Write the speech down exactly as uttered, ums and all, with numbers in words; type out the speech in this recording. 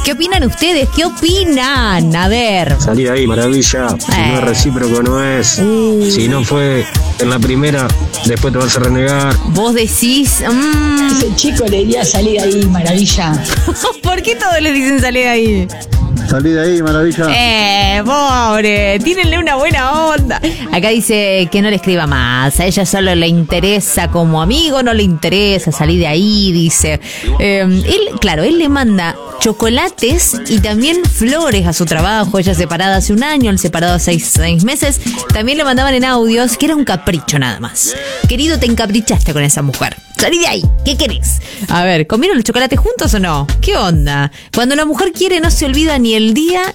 ¿Qué opinan ustedes? ¿Qué opinan? A ver. Salí de ahí, maravilla. Si Eh. no es recíproco, no es. Uh. Si no fue en la primera, después te vas a renegar. Vos decís... Mmm, Ese chico le diría salir de ahí, maravilla. ¿por qué todos le dicen salir de ahí? Salí de ahí, maravilla. Eh, pobre, tírenle una buena onda. Acá dice que no le escriba más. A ella solo le interesa como amigo, no le interesa salir de ahí, dice. Eh, él, claro, él le manda chocolates y también flores a su trabajo. Ella separada hace un año, él separado hace seis, seis meses. También le mandaban en audios que era un capricho nada más. Querido, te encaprichaste con esa mujer. Salí de ahí, ¿qué querés? A ver, ¿comieron los chocolates juntos o no? ¿Qué onda? Cuando la mujer quiere no se olvida ni el día